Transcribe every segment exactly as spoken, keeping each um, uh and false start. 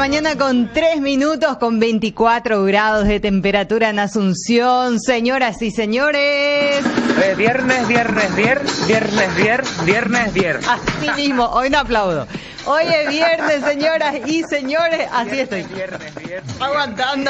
mañana con tres minutos, con veinticuatro grados de temperatura en Asunción. Señoras y señores. Eh, viernes, viernes, viernes, viernes, viernes, viernes, viernes. Así mismo, hoy no aplaudo. Hoy es viernes, señoras y señores. Así estoy. Viernes, viernes. Aguantando.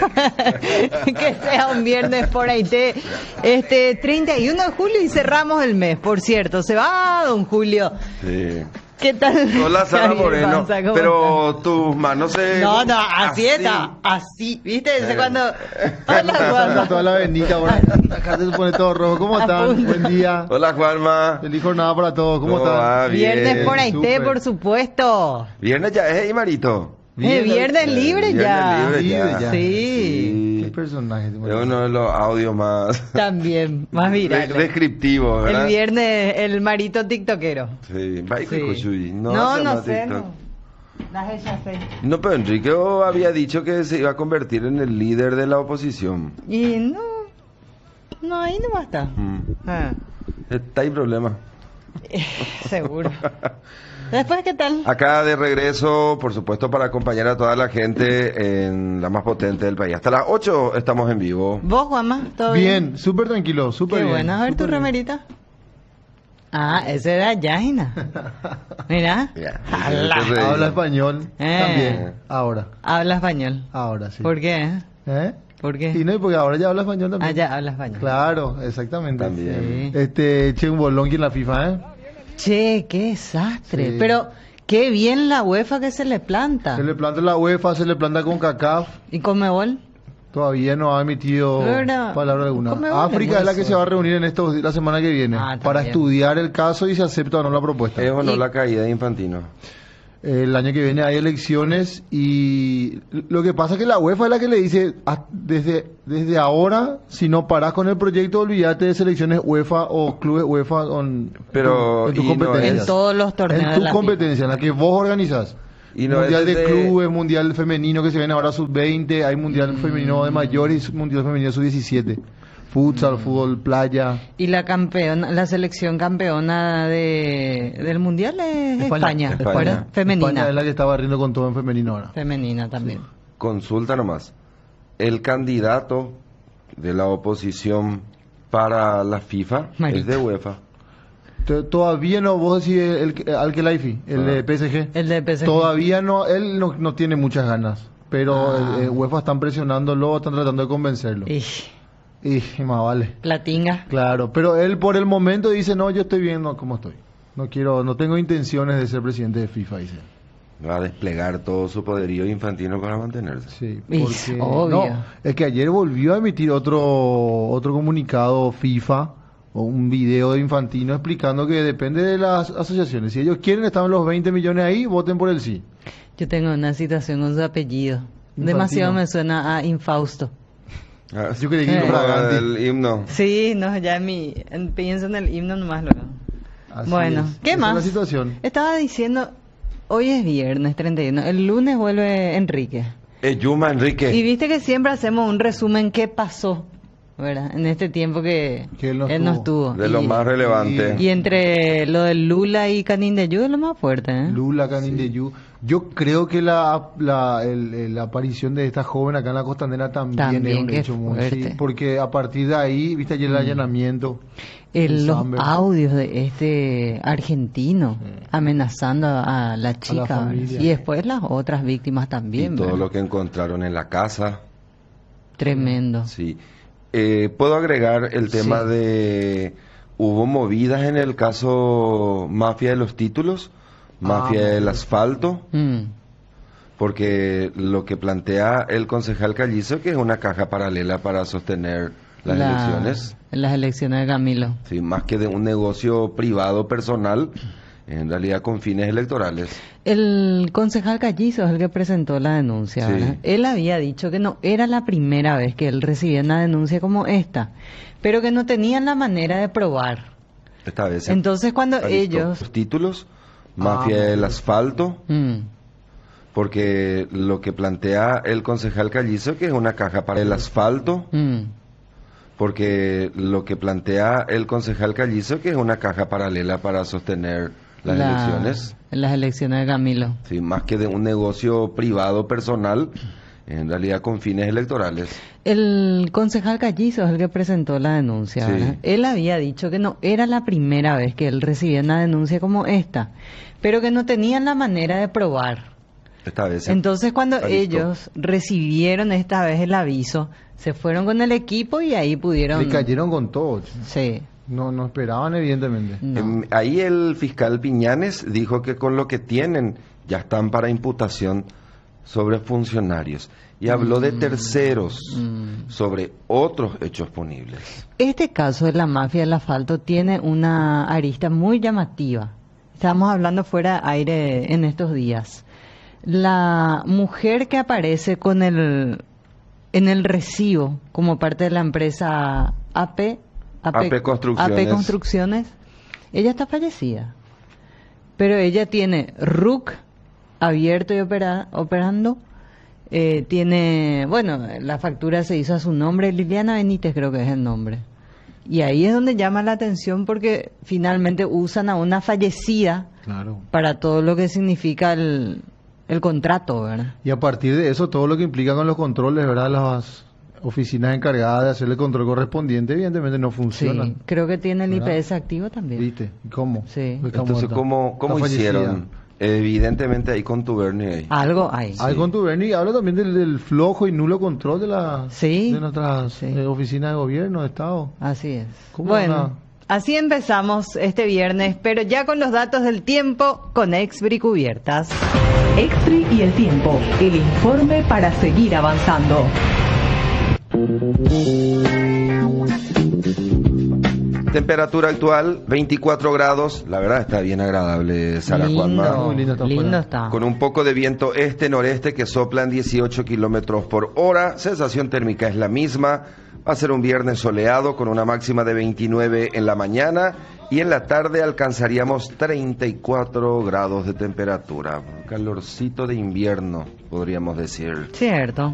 Que sea un viernes por ahí. Te, este, treinta y uno de julio y cerramos el mes, por cierto. Se va, don Julio. Sí. ¿Qué tal? Hola, Sara Moreno. Panza, pero estás? Tus manos se... No, no, así, así está. Así. ¿Viste? Ese Eh. cuando... Hola, Juanma. Toda la bendita, bueno, acá se pone todo rojo. ¿Cómo están? Buen día. Hola, Juanma. Feliz jornada para todos. ¿Cómo, ¿Cómo va? están? Bien. Viernes por Haití, súper. por supuesto. Viernes ya es ahí, Marito. Eh, viernes libre Viernes ya. libre Libre ya. ya. Sí. ¿Qué personaje? Es uno de los audios más... También, más de- virales. descriptivos, El ¿verdad? viernes, el marito tiktokero. Sí. Va y Sí. cucuchuy. No, No, no, hace sé, más TikTok. no. Las ya sé. No, pero Enrique había dicho que se iba a convertir en el líder de la oposición. Y no, no, ahí no va a estar. Mm. Ah, Está ahí problema. eh, seguro. Después, ¿qué tal? Acá de regreso, por supuesto, para acompañar a toda la gente en la más potente del país. Hasta las ocho estamos en vivo. ¿Vos, Juanma? ¿Todo bien? Bien, súper tranquilo, súper Qué bien. bueno. A ver tu súper bien. remerita. Ah, ese era Yaina. Mira. Ya. Ala. Entonces, Habla español Eh. también. Ahora, Habla español. ahora sí. ¿Por qué? ¿Eh? ¿Por qué? Y no, y porque ahora ya habla español también. Ah, ya habla español. Claro, exactamente. También. Sí. Este, che, un bolón en la FIFA, ¿eh? Che, qué desastre. Sí. Pero qué bien la UEFA que se le planta. Se le planta la UEFA, se le planta con CACAF. ¿Y Conmebol? Todavía no ha emitido Pero, palabra alguna. Conmebol África es es la que eso. se va a reunir en estos la semana que viene Ah, para también. estudiar el caso y si acepta o no la propuesta. ¿Es o no Y- la caída de Infantino? El año que viene hay elecciones y lo que pasa es que la UEFA es la que le dice "Ah, desde desde ahora si no parás con el proyecto olvídate de selecciones UEFA o clubes UEFA con Pero, en tus y no competencias. En todos los torneos en de tu la competencia, en la que vos organizás. Y no mundial es de desde- clubes, mundial femenino que se viene ahora sub veinte, hay mundial femenino de mayores y mundial femenino sub diecisiete. Futsal, fútbol, playa. FIFA. Y la campeona, la selección campeona de, del mundial es España, España. ¿verdad? Femenina. España es la que está barriendo con todo en femenino ahora. Femenina también. Consulta nomás. El candidato de la oposición para la FIFA Marito. es de UEFA. T- Todavía no, vos decís el, el Al-Khelaifi, el Ah. de P S G. El de P S G. Todavía no, él no, no tiene muchas ganas, pero Ah. el, el UEFA están presionándolo, están tratando de convencerlo. Y Y, más vale. Platinga. Claro, pero él por el momento dice, no, yo estoy bien, no, como estoy. No quiero, no tengo intenciones de ser presidente de FIFA, dice. Va a desplegar todo su poderío infantino para mantenerse. Sí, Y, porque obvio. no, es que ayer volvió a emitir otro otro comunicado FIFA o un video de Infantino explicando que depende de las asociaciones. Si ellos quieren, están los veinte millones ahí, voten por el sí. Yo tengo una situación con su apellido. Infantino. Demasiado me suena a Infausto. Ah, Yo creí que Eh. como Fraganti. el himno. Sí, no, ya en mi, en- pienso en el himno nomás, loco. Así Bueno, es. ¿qué Esa más? es la situación. Estaba diciendo, hoy es viernes treinta y uno, el lunes vuelve Enrique. Eh, Yuma, Enrique. Y viste que siempre hacemos un resumen qué pasó, ¿verdad? En este tiempo que, Que él no no estuvo. estuvo. De lo Y- más relevante. Y entre lo del Lula y Canindeyú es lo más fuerte, ¿eh? Lula, Canindeyú. Yo creo que la, la, el- el- la aparición de esta joven acá en la Costanera también, También, es un qué hecho muy... fuerte. Sí, porque a partir de ahí, viste ayer el allanamiento. El- el los Samber. audios de este argentino amenazando a, a la chica, ¿verdad? familia. Y después las otras víctimas Y también, todo ¿verdad? lo que encontraron en la casa. Tremendo. Sí. Eh, ¿Puedo agregar el tema Sí. de... Hubo movidas en el caso Mafia de los Títulos, Mafia Ah, del muy Asfalto, Mm. porque lo que plantea el concejal Callizo que es una caja paralela para sostener las La- elecciones, Las elecciones de Camilo. sí, más que de un negocio privado personal, en realidad con fines electorales. El concejal Callizo es el que presentó la denuncia, Sí. ¿verdad? Él había dicho que no era la primera vez que él recibía una denuncia como esta, pero que no tenían la manera de probar. Esta vez. Entonces cuando ha visto ellos... los títulos, Mafia Ah, del Asfalto, Mm. porque lo que plantea el concejal Callizo que es una caja para el asfalto, Mm. porque lo que plantea el concejal Callizo que es una caja paralela para sostener las la- elecciones. las elecciones de Camilo. Sí, más que de un negocio privado, personal, en realidad con fines electorales. El concejal Callizo es el que presentó la denuncia, Sí. ¿verdad? Él había dicho que no era la primera vez que él recibía una denuncia como esta, pero que no tenían la manera de probar. Esta vez. Entonces, cuando Está listo. ellos recibieron esta vez el aviso, se fueron con el equipo y ahí pudieron... Le cayeron con todo. Sí. No, no esperaban, evidentemente. No. Em, ahí el fiscal Piñanes dijo que con lo que tienen ya están para imputación sobre funcionarios y habló de terceros Mm. sobre otros hechos punibles. Este caso de la mafia del asfalto tiene una arista muy llamativa. Estábamos hablando fuera de aire en estos días. La mujer que aparece con el en el recibo como parte de la empresa A P A P Construcciones. A P Construcciones, ella está fallecida. Pero ella tiene R U C abierto y opera- operando. Eh, tiene, bueno, la factura se hizo a su nombre, Liliana Benítez creo que es el nombre. Y ahí es donde llama la atención porque finalmente usan a una fallecida Claro. para todo lo que significa el, el contrato, ¿verdad? Y a partir de eso, todo lo que implica con los controles, ¿verdad? Las oficinas encargadas de hacer el control correspondiente, evidentemente no funcionan. Sí, creo que tiene el I P ¿Verdad? S activo también. ¿Viste? ¿Y ¿Cómo? Sí. Está Entonces, muerta. ¿cómo, cómo Está fallecida. hicieron? Evidentemente ahí contubernio ahí. Algo hay. Hay contubernio y habla también del, del flojo y nulo control de la Sí, de nuestras sí. eh, oficinas de gobierno, de Estado. Así es. ¿Cómo Bueno, anda? así empezamos este viernes, pero ya con los datos del tiempo con Exbri cubiertas. Extri y el tiempo, el informe para seguir avanzando. Temperatura actual veinticuatro grados, la verdad está bien agradable, Sara Juanma. Lindo, Muy lindo está lindo afuera. está. Con un poco de viento este-noreste que soplan dieciocho kilómetros por hora, sensación térmica es la misma. Va a ser un viernes soleado con una máxima de veintinueve en la mañana y en la tarde alcanzaríamos treinta y cuatro grados de temperatura. Calorcito de invierno, podríamos decir. Cierto.